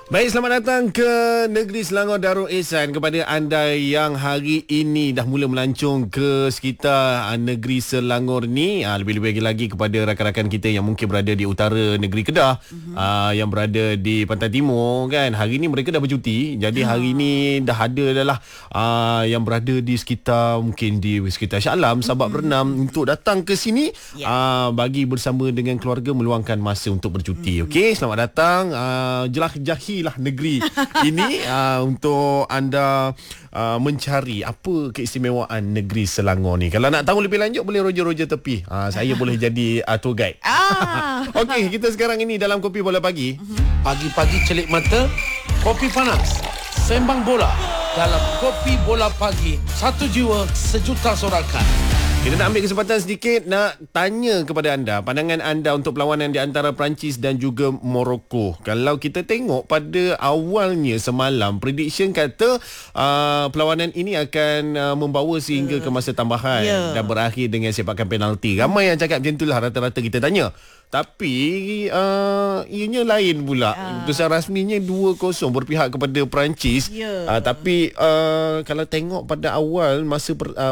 Baik, selamat datang ke Negeri Selangor Darul Ehsan. Kepada anda yang hari ini dah mula melancong ke sekitar negeri Selangor ni, lebih-lebih lagi kepada rakan-rakan kita yang mungkin berada di utara negeri Kedah, yang berada di pantai timur kan. Hari ni mereka dah bercuti. Jadi hari ni dah ada adalah yang berada di sekitar, mungkin di sekitar Shah Alam, Sabak Bernam, untuk datang ke sini bagi bersama dengan keluarga meluangkan masa untuk bercuti. Okey, selamat datang. Jelajahilah negeri ini untuk anda mencari apa keistimewaan negeri Selangor ni. Kalau nak tahu lebih lanjut, boleh roja-roja tepi. Saya boleh jadi tour guide. Okey, kita sekarang ini dalam Kopi Bola Pagi. Pagi-pagi celik mata, kopi panas, sembang bola dalam Kopi Bola Pagi. Satu jiwa, sejuta sorakan. Kita nak ambil kesempatan sedikit nak tanya kepada anda, pandangan anda untuk perlawanan di antara Perancis dan juga Morocco. Kalau kita tengok pada awalnya semalam, prediction kata perlawanan ini akan membawa sehingga ke masa tambahan dan berakhir dengan sepakan penalti. Ramai yang cakap macam itulah, rata-rata kita tanya. Tapi ianya lain pula. Keputusan rasminya 2-0 berpihak kepada Perancis. Tapi kalau tengok pada awal masa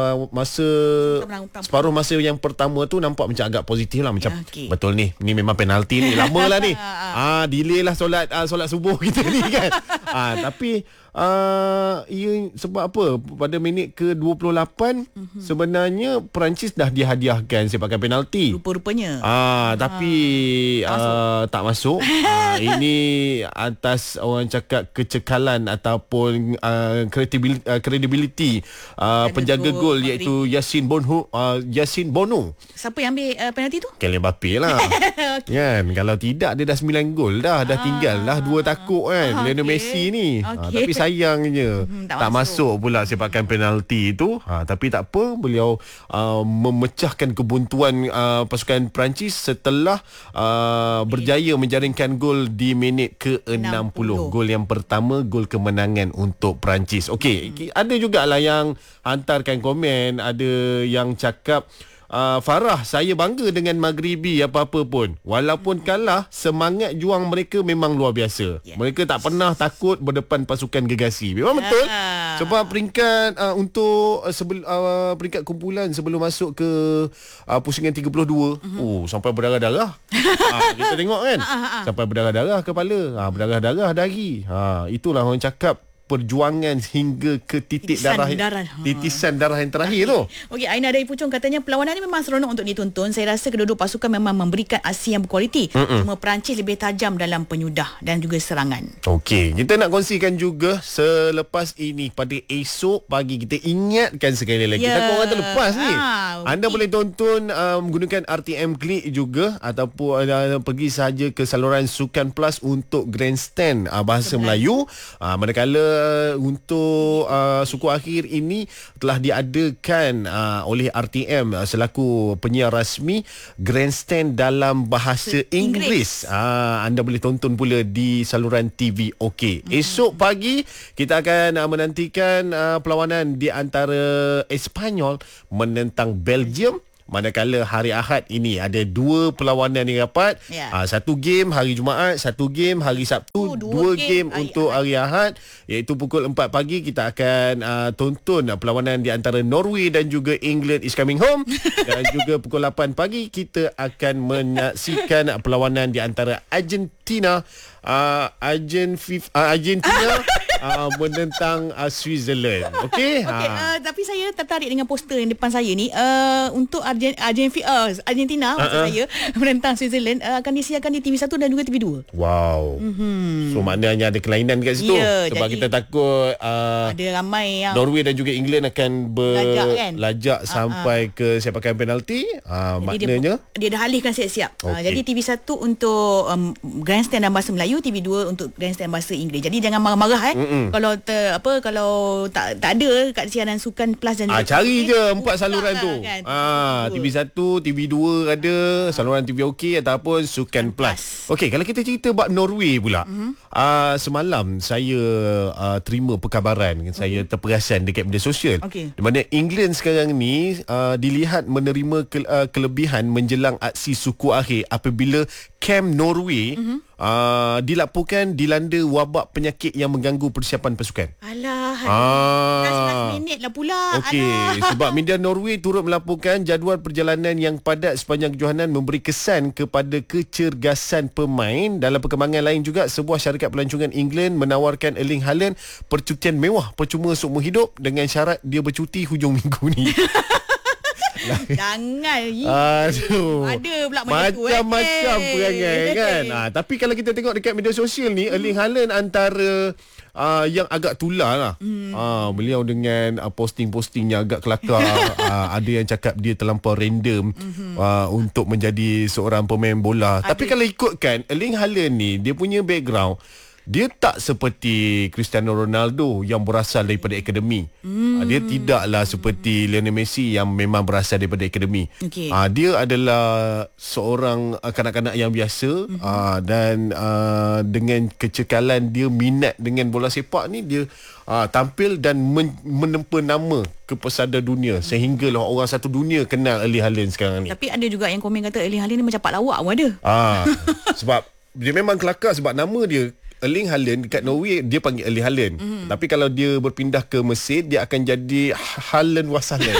separuh masa yang pertama tu nampak macam agak positif lah, macam betul ni memang penalti ni, lama lah ni. Delay lah solat subuh kita ni kan. Tapi ia sebab apa? Pada minit ke-28 sebenarnya Perancis dah dihadiahkan sepakan penalti. Rupa-rupanya. Tapi tak masuk. Ini atas orang cakap kecekalan ataupun credibility penjaga gol iaitu Yassine Bono. Siapa yang ambil penalti tu? Kylian Mbappe lah. Kan, kalau tidak dia dah 9 gol dah tinggal lah 2 takuk kan. Lionel Messi ni. Tapi sayangnya tak masuk pula sepakan penalti itu. Tapi tak apa, beliau memecahkan kebuntuan pasukan Perancis setelah berjaya menjaringkan gol di minit ke-60. Gol yang pertama, gol kemenangan untuk Perancis. Okey, ada jugalah yang hantarkan komen, ada yang cakap Farah, saya bangga dengan Maghribi apa-apa pun. Walaupun kalah, semangat juang mereka memang luar biasa. Mereka tak pernah takut berdepan pasukan gegasi. Memang betul. Sebab peringkat untuk peringkat kumpulan sebelum masuk ke pusingan 32, sampai berdarah-darah. Kita tengok kan. Sampai berdarah-darah kepala, berdarah-darah dahi. Itulah orang cakap perjuangan hingga ke titik titisan darah yang terakhir tu. Okey, Aina dari Puchong katanya perlawanan ini memang seronok untuk ditonton. Saya rasa kedua-dua pasukan memang memberikan aksi yang berkualiti. Cuma Perancis lebih tajam dalam penyudah dan juga serangan. Okey, kita nak kongsikan juga selepas ini pada esok pagi, kita ingatkan sekali lagi. Takut orang terlepas ni. Anda boleh tonton menggunakan RTM Klik juga, ataupun pergi sahaja ke saluran Sukan Plus untuk Grandstand bahasa Melayu. Manakala untuk suku akhir ini telah diadakan oleh RTM selaku penyiar rasmi Grandstand dalam bahasa Inggeris. Anda boleh tonton pula di saluran TV OK. Esok pagi kita akan menantikan perlawanan di antara Espanyol menentang Belgium. Manakala hari Ahad ini ada 2 perlawanan yang rapat. Satu game hari Jumaat, satu game hari Sabtu, 2 game untuk hari Ahad, iaitu pukul 4 pagi kita akan tonton perlawanan di antara Norway dan juga England is coming home. Dan juga pukul 8 pagi kita akan menyaksikan perlawanan di antara Argentina menentang Switzerland. Okey. Tapi saya tertarik dengan poster yang depan saya ni. Untuk Argentina maksud saya menentang Switzerland akan disiarkan di TV1 dan juga TV2. Wow. So maknanya ada kelainan kat situ. Sebab kita takut ada ramai yang Norway dan juga England akan berlajak sampai ke sepakan penalti. Maknanya dia dah alihkan siap-siap. Jadi TV1 untuk Grandstand dan bahasa Melayu, TV2 untuk Grandstand bahasa Inggeris. Jadi jangan marah-marah kalau tak ada kat siaran Sukan Plus dan cari je 4 saluran tu. TV1, TV2 ada, saluran TV OK ataupun Sukan Plus. Okey, kalau kita cerita bab Norway pula. Semalam saya terima perkabaran, saya terperasan dekat media sosial. Di mana England sekarang ni dilihat menerima kelebihan menjelang aksi suku akhir apabila Camp Norway dilaporkan dilanda wabak penyakit yang mengganggu persiapan pasukan. Alah, last minit lah pula. Okey, sebab media Norway turut melaporkan jadual perjalanan yang padat sepanjang kejohanan memberi kesan kepada kecergasan pemain. Dalam perkembangan lain juga, sebuah syarikat pelancongan England menawarkan Erling Haaland percutian mewah percuma seumur hidup dengan syarat dia bercuti hujung minggu ni. Jangan. Ada pula macam-macam perangai kan. Tapi kalau kita tengok dekat media sosial ni, Erling Haaland antara yang agak tular lah. Beliau dengan posting-postingnya agak kelakar. Ada yang cakap dia terlampau random untuk menjadi seorang pemain bola. Tapi kalau ikutkan Erling Haaland ni, dia punya background, dia tak seperti Cristiano Ronaldo yang berasal daripada akademi. Dia tidaklah seperti Lionel Messi yang memang berasal daripada akademi. Dia adalah seorang kanak-kanak yang biasa, dan dengan kecekalan dia minat dengan bola sepak ni, dia tampil dan menempa nama ke pesada dunia, sehinggalah orang satu dunia kenal Erling Haaland sekarang ni. Tapi ada juga yang komen kata Erling Haaland ni macam Pak Lawak pun ada. Sebab dia memang kelakar, sebab nama dia Erling Haaland dekat Norway dia panggil Erling Haaland. Tapi kalau dia berpindah ke Mesir, dia akan jadi Haaland Wasaland.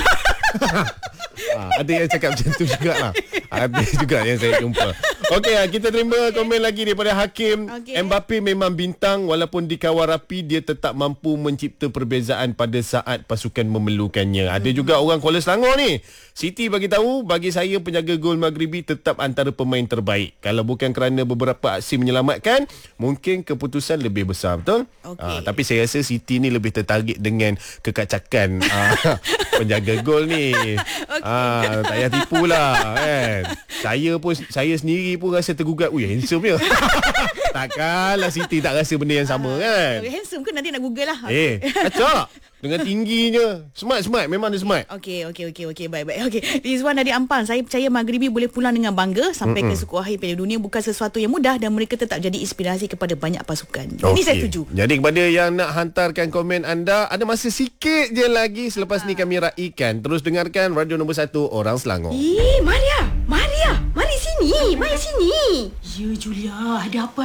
Ada yang cakap macam tu jugalah. Ada juga yang saya jumpa. Okey, kita terima komen lagi daripada Hakim. Mbappe memang bintang, walaupun dikawal rapi, dia tetap mampu mencipta perbezaan pada saat pasukan memerlukannya. Ada juga orang Kuala Selangor ni. Siti bagi tahu, bagi saya penjaga gol Maghribi tetap antara pemain terbaik. Kalau bukan kerana beberapa aksi menyelamatkan, mungkin keputusan lebih besar, betul? Tapi saya rasa Siti ni lebih tertarik dengan kekacakan penjaga gol ni. Tak payah tipu lah kan. Saya sendiri pun rasa tergugat. Ui, handsome dia. Takkanlah Siti tak rasa benda yang sama kan. Handsome ke nanti nak google lah. Kacak. Dengan tingginya. Smart. Memang dia smart. Okey. Baik. Okey. Rizwan dari Ampang. Saya percaya Maghribi boleh pulang dengan bangga sampai ke suku akhir Piala Dunia. Bukan sesuatu yang mudah dan mereka tetap jadi inspirasi kepada banyak pasukan. Ini saya setuju. Jadi kepada yang nak hantarkan komen anda, ada masa sikit je lagi. Selepas ni kami raikan. Terus dengarkan Radio Nombor 1 Orang Selangor. Maria, mari sini. Ya Julia, ada apa?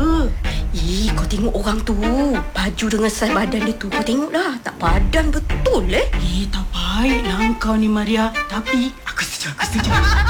Kau tengok orang tu. Baju dengan saiz badan dia tu. Kau tengoklah, tak padan betul Tak baiklah kau ni Maria. Tapi aku setuju.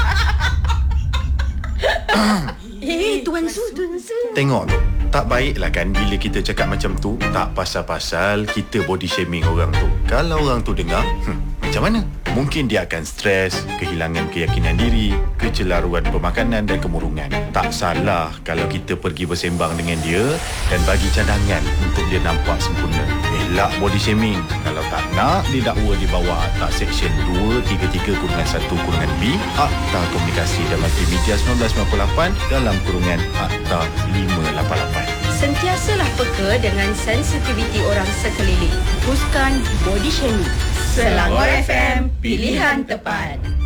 Tuan Su. Tengok tu, tak baiklah kan bila kita cakap macam tu. Tak pasal-pasal kita body shaming orang tu. Kalau orang tu dengar, macam mana? Mungkin dia akan stres, kehilangan keyakinan diri, kecelaruan pemakanan dan kemurungan. Tak salah kalau kita pergi bersembang dengan dia dan bagi cadangan untuk dia nampak sempurna. Elak body shaming. Kalau tak nak didakwa di bawah Akta Seksyen 233-1-B Akta Komunikasi dan Multimedia 1998 dalam kurungan Akta 588. Sentiasalah peka dengan sensitiviti orang sekeliling. Teruskan body shaming. Selangor FM, pilihan tepat.